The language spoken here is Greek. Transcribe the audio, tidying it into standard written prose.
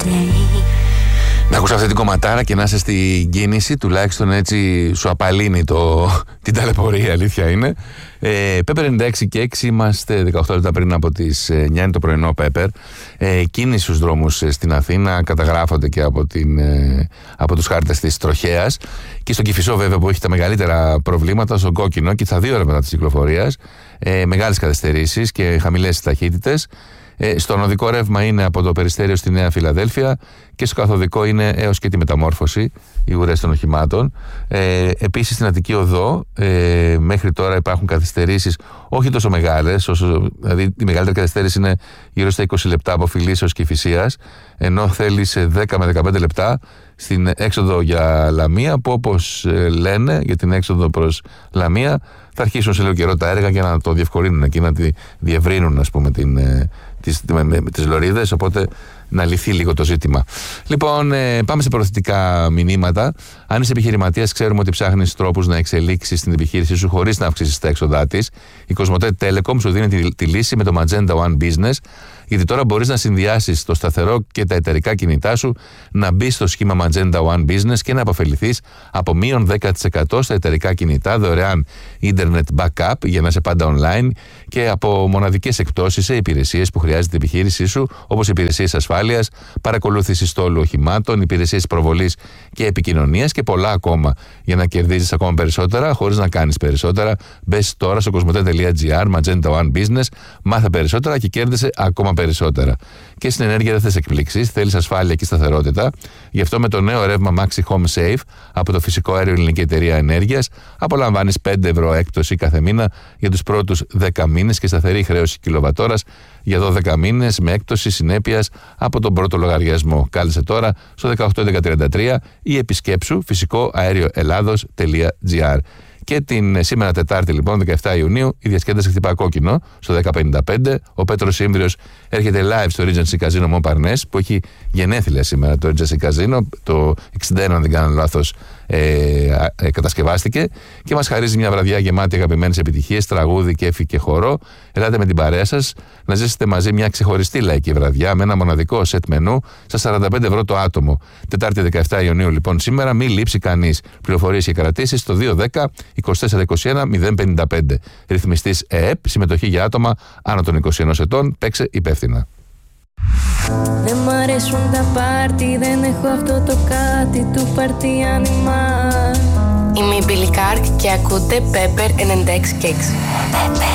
Να ακούς αυτή την κομματάρα και να είσαι στην κίνηση, τουλάχιστον έτσι σου απαλύνει την ταλαιπωρία, αλήθεια είναι. Πέπερ 96 και 6, είμαστε 18 λεπτά πριν από τις 9, είναι το πρωινό Πέπερ. Κίνηση στους δρόμους στην Αθήνα καταγράφονται και από τους χάρτες της τροχέας. Και στον Κηφισό βέβαια που έχει τα μεγαλύτερα προβλήματα, στον κόκκινο και στα δύο ρεύματα της κυκλοφορίας. Μεγάλες καθυστερήσεις και χαμηλές ταχύτητες. Στον οδικό ρεύμα είναι από το Περιστέριο στη Νέα Φιλαδέλφια και στο καθοδικό είναι έως και τη Μεταμόρφωση, οι ουρές των οχημάτων. Επίσης στην Αττική Οδό μέχρι τώρα υπάρχουν καθυστερήσεις όχι τόσο μεγάλες, δηλαδή η μεγαλύτερη καθυστέρηση είναι γύρω στα 20 λεπτά από Φιλίσσεως και Κηφισίας, ενώ θέλει σε 10 με 15 λεπτά στην έξοδο για Λαμία, που όπως λένε για την έξοδο προς Λαμία θα αρχίσουν σε λίγο καιρό τα έργα για να το διευκολύνουν και να τη διευρύνουν, ας πούμε, τις λωρίδες, οπότε να λυθεί λίγο το ζήτημα. Λοιπόν, πάμε σε προθετικά μηνύματα. Αν είσαι επιχειρηματίας, ξέρουμε ότι ψάχνεις τρόπους να εξελίξεις την επιχείρησή σου χωρίς να αυξήσεις τα έξοδά της. Η Κοσμοτέ Telecom σου δίνει τη λύση με το Magenta One Business, γιατί τώρα μπορείς να συνδυάσεις το σταθερό και τα εταιρικά κινητά σου, να μπεις στο σχήμα Magenta One Business και να αποφεληθείς από μείον 10% στα εταιρικά κινητά, δωρεάν Internet backup για να είσαι πάντα online και από μοναδικές εκπτώσεις σε υπηρεσίες που χρειάζεται η επιχείρησή σου, όπως υπηρεσίες ασφάλειας, παρακολούθηση στόλου οχημάτων, υπηρεσίες προβολής και επικοινωνίας και πολλά ακόμα. Για να κερδίζεις ακόμα περισσότερα χωρίς να κάνεις περισσότερα, μπες τώρα στο cosmote.gr, Magenta One Business, μάθε περισσότερα και κέρδισε ακόμα περισσότερα. Και στην ενέργεια δεν θες εκπλήξεις, θέλεις ασφάλεια και σταθερότητα. Γι' αυτό με το νέο ρεύμα Maxi Home Safe από το φυσικό αέριο Ελληνική Εταιρεία Ενέργειας απολαμβάνεις 5 ευρώ έκπτωση κάθε μήνα για τους πρώτους 10 μήνες και σταθερή χρέωση κιλοβατόρας για 12 μήνες με έκπτωση συνέπειας από τον πρώτο λογαριασμό. Κάλεσε τώρα στο 18133 ή επισκέψου φυσικοαέρioελλάδος.gr. Και την σήμερα Τετάρτη, λοιπόν, 17 Ιουνίου, η διασκέδαση χτυπά κόκκινο στο 1055. Ο Πέτρος Ήμβριος έρχεται live στο Regency Casino Montparnasse, που έχει γενέθλια σήμερα το Regency Casino. Το 61, αν δεν κάνω λάθος, κατασκευάστηκε και μας χαρίζει μια βραδιά γεμάτη αγαπημένες επιτυχίες, τραγούδι, κέφι και χορό. Ελάτε με την παρέα σας να ζήσετε μαζί μια ξεχωριστή λαϊκή βραδιά με ένα μοναδικό σετ μενού στα 45 ευρώ το άτομο. Τετάρτη 17 Ιουνίου, λοιπόν, σήμερα, μην λείψει κανείς. Πληροφορίες και κρατήσεις στο 210-2421-055. Ρυθμιστής ΕΕΠ, συμμετοχή για άτομα άνω των 21 ετών. Παίξε υπεύθυνα. Δεν μ' αρέσουν τα πάρτι, δεν έχω αυτό το κάτι του πάρτι άνοιγμα. Είμαι η Billy Kark και ακούτε Pepper 96 και 6.